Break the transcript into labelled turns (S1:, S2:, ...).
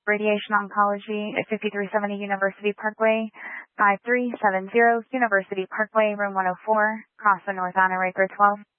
S1: Radiation Oncology at 5370 University Parkway, 5370 University Parkway, room 104, Crossland, North Honor, Grade 12.